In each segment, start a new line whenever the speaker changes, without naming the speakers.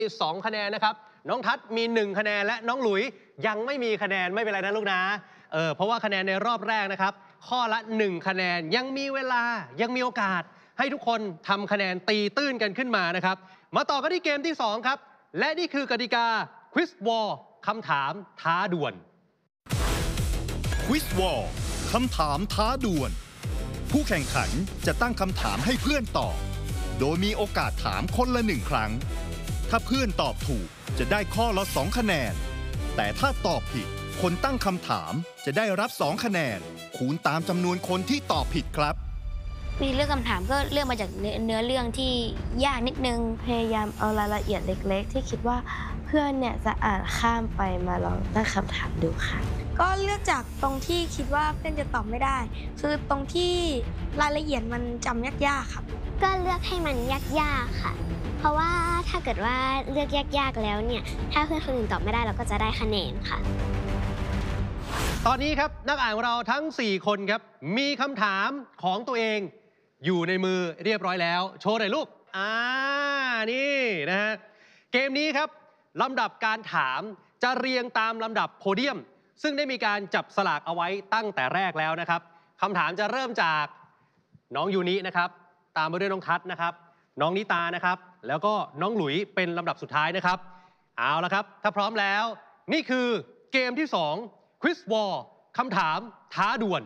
2 คะแนนนะครับน้องทัศน์มี1คะแนนและน้องหลุยยังไม่มีคะแนนไม่เป็นไรนะลูกนะเพราะว่าคะแนนในรอบแรกนะครับข้อละ1คะแนนยังมีเวลายังมีโอกาสให้ทุกคนทำคะแนนตีตื้นกันขึ้นมานะครับมาต่อกันที่เกมที่2ครับและนี่คือกติกา Quiz War คำถามท้าดวล
Quiz War คำถามท้าดวลผู้แข่งขันจะตั้งคำถามให้เพื่อนตอบโดยมีโอกาสถามคนละ1ครั้งถ้าเพื่อนตอบถูกจะได้ข้อละ2คะแนนแต่ถ้าตอบผิดคนตั้งคำถามจะได้รับ2คะแนนคูณตามจำนวนคนที่ตอบผิดครับ
วิธีเลือกคำถามก็เลือกมาจากเนื้อเรื่องที่ยากนิดนึงพยายามเอารายละเอียดเล็กๆที่คิดว่าเพื่อนเนี่ยจะอ่านข้ามไปมาลองตั้งคำถามดูค่ะ
ก็เลือกจากตรงที่คิดว่าเพื่อนจะตอบไม่ได้คือตรงที่รายละเอียดมันจำยากๆครับ
ก็เลือกให้มันยากๆค่ะเพราะว่าถ้าเกิดว่าเลือกยากๆแล้วเนี่ยถ้าเพื่อนคนอื่นตอบไม่ได้เราก็จะได้คะแนนค่ะ
ตอนนี้ครับนักอ่านของเราทั้ง4คนครับมีคำถามของตัวเองอยู่ในมือเรียบร้อยแล้วโชว์หน่อยลูกนี่นะฮะเกมนี้ครับลำดับการถามจะเรียงตามลำดับโพเดียมซึ่งได้มีการจับสลากเอาไว้ตั้งแต่แรกแล้วนะครับคำถามจะเริ่มจากน้องยูนินะครับตามมาด้วยน้องทัศน์นะครับน้องนิตานะครับแล้วก็น้องหลุยเป็นลำดับสุดท้ายนะครับเอาละครับถ้าพร้อมแล้วนี่คือเกมที่2 Quiz War คำถามท้าดวล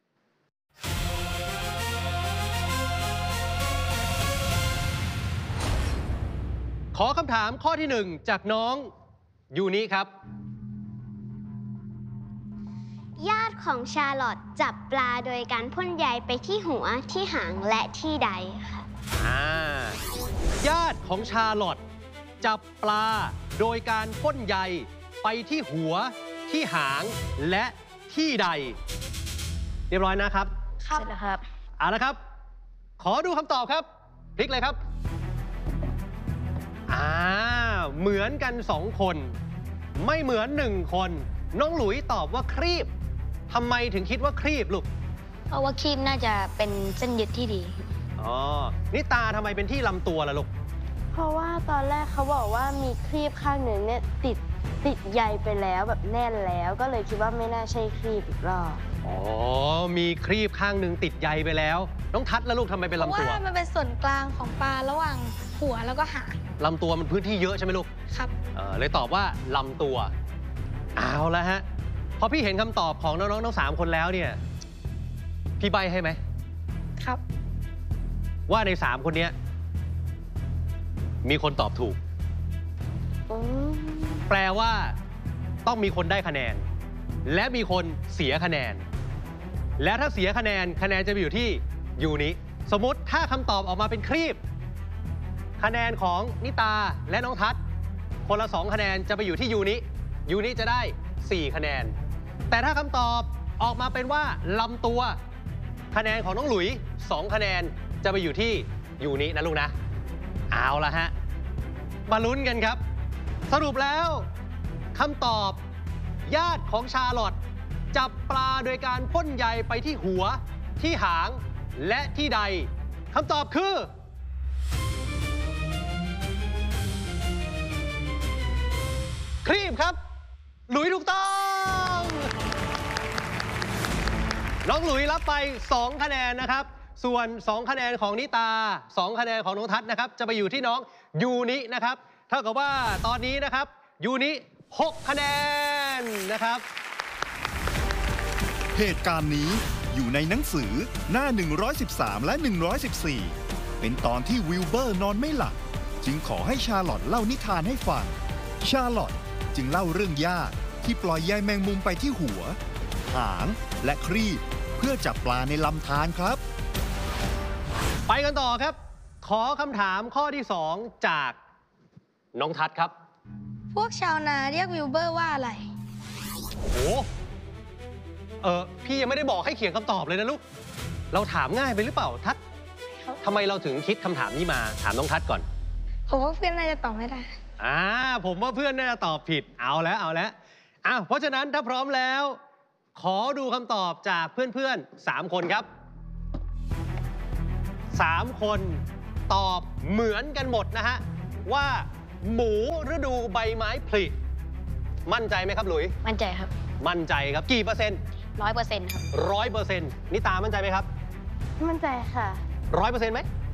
ขอคำถามข้อที่1จากน้องยูนิครับ
ญาติของชาร์ลอตจับปลาโดยการพ่นใยไปที่หัวที่หางและที่ใดค่ะ
ญาติของชาร์ลอตจับปลาโดยการพ่นใยไปที่หัวที่หางและที่ใดเรียบร้อยนะครับ
ครับเสร็จแล้วครับ
เอาละครับขอดูคำตอบครับพลิกเลยครับเหมือนกัน2คนไม่เหมือน1คนน้องหลุยตอบว่าครีบทำไมถึงคิดว่าครีบลูก
เพราะว่าครีบน่าจะเป็นเส้นยึดที่ดี
นิตาทำไมเป็นที่ลำตัวล่ะลูก
เพราะว่าตอนแรกเขาบอกว่ามีครีบข้างหนึ่งเนี่ยติดใยไปแล้วแบบแน่นแล้วก็เลยคิดว่าไม่น่าใช่ครีบอีกรอบ
มีครีบข้างหนึ่งติดใยไปแล้วน้องทัศน์แล้วลูกทำไมเป็นลำตัวเพราะ
ว่ามันเป็นส่วนกลางของปลาระหว่างหัวแล้วก็หาง
ลำตัวมันพื้นที่เยอะใช่ไหมลูก
ครับ
เลยตอบว่าลำตัวเอาละฮะพอพี่เห็นคำตอบของน้องๆทั้ง3คนแล้วเนี่ยพี่ใบให้ไหม
ครับ
ว่าใน3คนนี้มีคนตอบถูกแปลว่าต้องมีคนได้คะแนนและมีคนเสียคะแนนและถ้าเสียคะแนนจะไปอยู่ที่ยูนิสมมติถ้าคำตอบออกมาเป็นครีบคะแนนของนิตาและน้องทัศน์คนละ2คะแนนจะไปอยู่ที่ยูนิจะได้4คะแนนแต่ถ้าคำตอบออกมาเป็นว่าลำตัวคะแนนของน้องหลุย2คะแนนจะไปอยู่ที่ยูนินะลูกนะเอาละฮะมาลุ้นกันครับสรุปแล้วคำตอบญาติของชาร์ลอตจับปลาโดยการพ่นใยไปที่หัวที่หางและที่ใดคำตอบคือครีบครับหลุยถูกต้องน้องหลุยรับไป2คะแนนนะครับส่วน2คะแนนของนิตา2คะแนนของน้องทัศน์นะครับจะไปอยู่ที่น้องยูนินะครับเท่ากับว่าตอนนี้นะครับยูนิ6คะแนนนะครับ
เหตุการณ์นี้อยู่ในหนังสือหน้า113และ114เป็นตอนที่วิลเบอร์นอนไม่หลับจึงขอให้ชาร์ลอตเล่านิทานให้ฟังชาร์ลอตจึงเล่าเรื่องญาติที่ปล่อยใยแมงมุมไปที่หัวหางและครีบเพื่อจับปลาในลำธารครับ
ไปกันต่อครับขอคำถามข้อที่2จากน้องทัศน์ครับ
พวกชาวนาเรียกวิลเบอร์ว่าอะไร
พี่ยังไม่ได้บอกให้เขียนคำตอบเลยนะลูกเราถามง่ายไปหรือเปล่าทัศน์ทำไมเราถึงคิดคำถามนี้มาถามน้องทัศน์ก่อน
ผมว่าเพื่อนน่าจะตอบไม่ได้
ผมว่าเพื่อนน่าจะตอบผิดเอาแล้วเพราะฉะนั้นถ้าพร้อมแล้วขอดูคำตอบจากเพื่อนๆ3คนครับ3คนตอบเหมือนกันหมดนะฮะว่าหมูฤดูใบไม้ผลิมั่นใจไหมครับหลุย
มั่นใจครับ
มั่นใจครับกี่เปอร์เซ็นต์
100%ครับ
100%นิตามั่นใจไหมครับ
มั่นใจค่ะ
100%ไหม